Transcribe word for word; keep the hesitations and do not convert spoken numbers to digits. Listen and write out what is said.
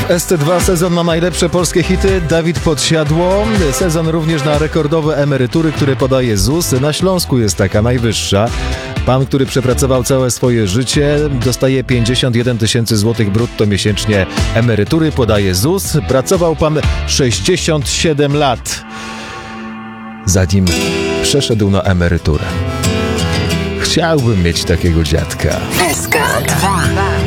W S T dwa sezon na najlepsze polskie hity. Dawid Podsiadło. Sezon również na rekordowe emerytury, które podaje ZUS. Na Śląsku jest taka najwyższa. Pan, który przepracował całe swoje życie, dostaje pięćdziesiąt jeden tysięcy złotych brutto miesięcznie emerytury, podaje ZUS. Pracował pan sześćdziesiąt siedem lat, zanim przeszedł na emeryturę. Chciałbym mieć takiego dziadka. S K dwa.